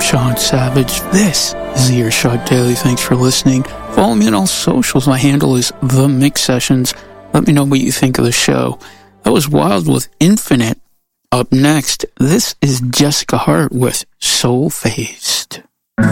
Sean Savage. This is the Earshot Daily. Thanks for listening. Follow me on all socials. My handle is The Mix Sessions. Let me know what you think of the show. That was Wild with Infinite. Up next, this is Jessica Hart with Soul Phased.